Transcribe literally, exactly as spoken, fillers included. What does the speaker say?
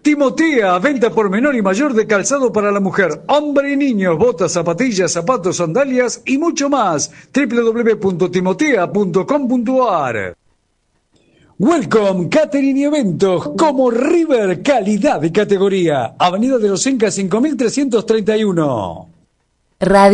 Timotea, venta por menor y mayor de calzado para la mujer, hombre y niños, botas, zapatillas, zapatos, sandalias y mucho más. doble u doble u doble u punto timotea punto com punto a r. Welcome Catering y Eventos como River, calidad y categoría. Avenida de los Incas cinco mil trescientos treinta y uno. Radio